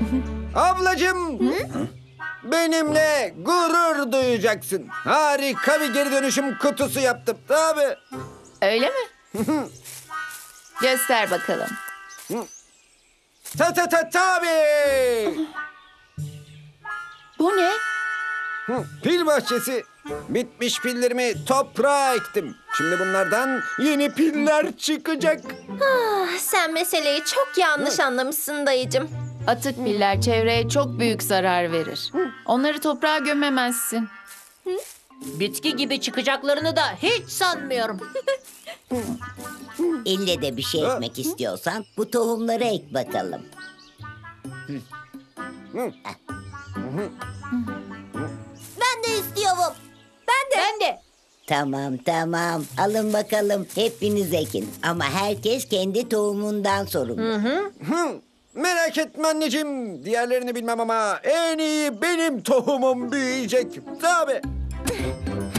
Ablacığım, benimle gurur duyacaksın. Harika bir geri dönüşüm kutusu yaptım. Tabii. Öyle mi? Göster bakalım. Tabii. Bu ne? Pil bahçesi. Bitmiş pillerimi toprağa ektim. Şimdi bunlardan yeni piller çıkacak. Sen meseleyi çok yanlış anlamışsın dayıcım. Atık piller çevreye çok büyük zarar verir. Onları toprağa gömemezsin. Bitki gibi çıkacaklarını da hiç sanmıyorum. İlle de bir şey ekmek istiyorsan bu tohumları ek bakalım. Ben de istiyorum. Ben de. Tamam. Alın bakalım hepiniz ekin. Ama herkes kendi tohumundan sorumlu. Merak etme anneciğim. Diğerlerini bilmem ama en iyi benim tohumum büyüyecek. Tabii.